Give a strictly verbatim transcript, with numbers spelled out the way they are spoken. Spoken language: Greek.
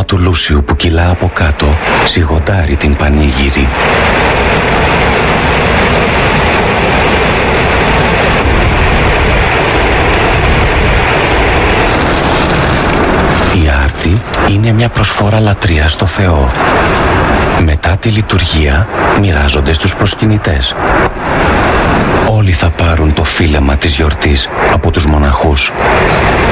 του Λούσιου που κυλά από κάτω σιγοντάρει την πανήγυρη. Η άρτη είναι μια προσφορά λατρείας στο Θεό. Μετά τη λειτουργία μοιράζονται στους προσκυνητές. Όλοι θα πάρουν το φύλαμα της γιορτής από τους μοναχούς.